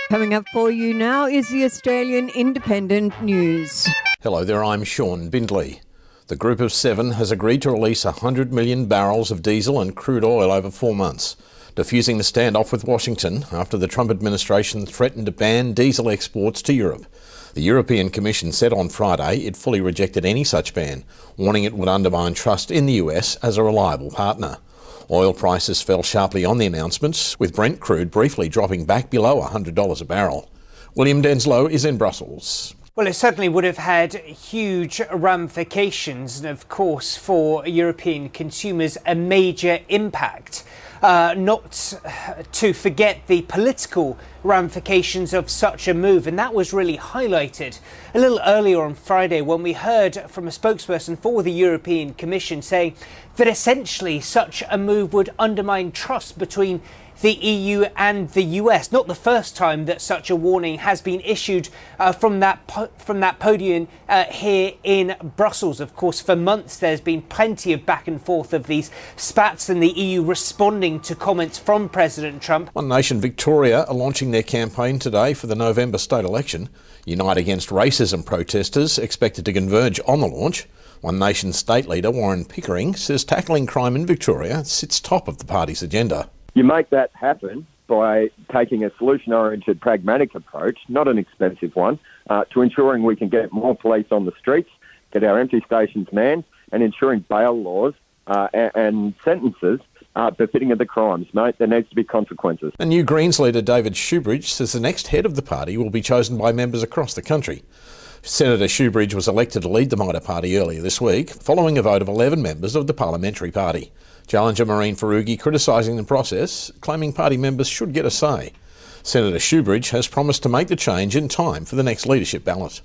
Coming up for you now is the Australian Independent News. Hello there, I'm Sean Bindley. The Group of Seven has agreed to release 100 million barrels of diesel and crude oil over 4 months, diffusing the standoff with Washington after the Trump administration threatened to ban diesel exports to Europe. The European Commission said on Friday it fully rejected any such ban, warning it would undermine trust in the US as a reliable partner. Oil prices fell sharply on the announcements, with Brent crude briefly dropping back below $100 a barrel. William Denslow is in Brussels. Well, it certainly would have had huge ramifications and, of course, for European consumers, a major impact. Not to forget the political ramifications of such a move, and that was really highlighted a little earlier on Friday when we heard from a spokesperson for the European Commission saying that essentially such a move would undermine trust between the EU and the US. Not the first time that such a warning has been issued from that podium here in Brussels. Of course, for months there's been plenty of back and forth of these spats and the EU responding to comments from President Trump. One Nation Victoria are launching their campaign today for the November state election. Unite Against Racism protesters expected to converge on the launch. One Nation state leader Warren Pickering says tackling crime in Victoria sits top of the party's agenda. You make that happen by taking a solution-oriented, pragmatic approach, not an expensive one, to ensuring we can get more police on the streets, get our empty stations manned, and ensuring bail laws and sentences befitting of the crimes, mate. There needs to be consequences. And new Greens leader David Shoebridge says the next head of the party will be chosen by members across the country. Senator Shoebridge was elected to lead the minor party earlier this week, following a vote of 11 members of the parliamentary party. Challenger Marine Farugi criticising the process, claiming party members should get a say. Senator Shoebridge has promised to make the change in time for the next leadership ballot.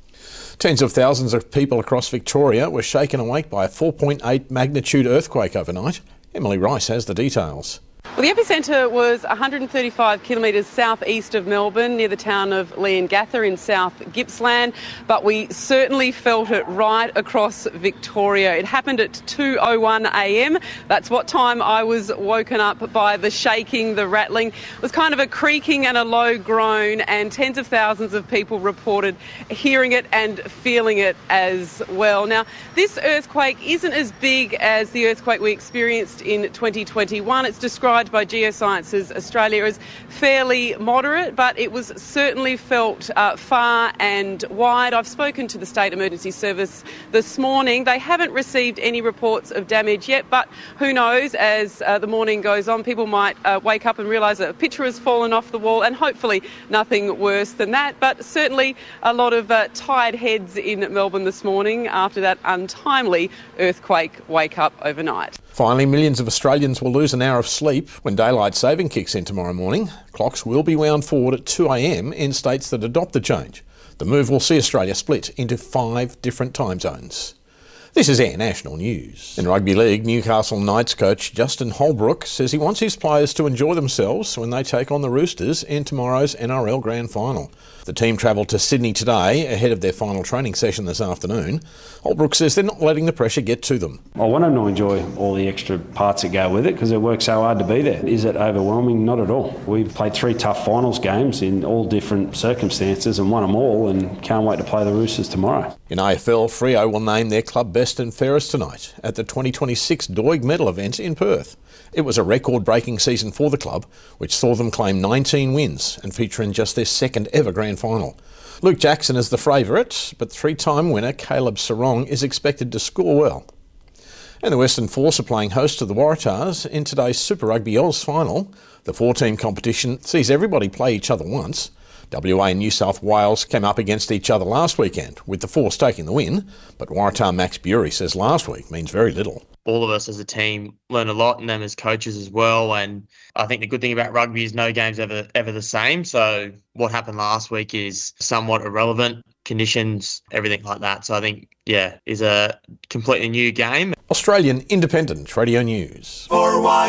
Tens of thousands of people across Victoria were shaken awake by a 4.8 magnitude earthquake overnight. Emily Rice has the details. Well, the epicentre was 135 kilometres southeast of Melbourne, near the town of Leongatha in South Gippsland, but we certainly felt it right across Victoria. It happened at 2:01 a.m. That's what time I was woken up by the shaking, the rattling. It was kind of a creaking and a low groan, and tens of thousands of people reported hearing it and feeling it as well. Now, this earthquake isn't as big as the earthquake we experienced in 2021. It's described by Geosciences Australia as fairly moderate, but it was certainly felt far and wide. I've spoken to the State Emergency Service this morning. They haven't received any reports of damage yet, but who knows, as the morning goes on, people might wake up and realise that a picture has fallen off the wall, and hopefully nothing worse than that. But certainly a lot of tired heads in Melbourne this morning after that untimely earthquake wake-up overnight. Finally, millions of Australians will lose an hour of sleep when daylight saving kicks in tomorrow morning. Clocks will be wound forward at 2 a.m. in states that adopt the change. The move will see Australia split into 5 different time zones. This is Air National News. In Rugby League, Newcastle Knights coach Justin Holbrook says he wants his players to enjoy themselves when they take on the Roosters in tomorrow's NRL Grand Final. The team travelled to Sydney today ahead of their final training session this afternoon. Holbrook says they're not letting the pressure get to them. I want them to enjoy all the extra parts that go with it because it works so hard to be there. Is it overwhelming? Not at all. We've played 3 tough finals games in all different circumstances and won them all, and can't wait to play the Roosters tomorrow. In AFL, Freo will name their club best and fairest tonight at the 2026 Doig Medal event in Perth. It was a record-breaking season for the club, which saw them claim 19 wins and feature in just their second ever grand final. Luke Jackson is the favourite, but 3-time winner Caleb Sarong is expected to score well. And the Western Force are playing host to the Waratahs in today's Super Rugby Oz final. The 4-team competition sees everybody play each other once. WA and New South Wales came up against each other last weekend, with the Force taking the win, but Waratah Max Bury says last week means very little. All of us as a team learn a lot, and them as coaches as well. And I think the good thing about rugby is no game's ever the same. So what happened last week is somewhat irrelevant. Conditions, everything like that. So I think, is a completely new game. Australian Independent Radio News.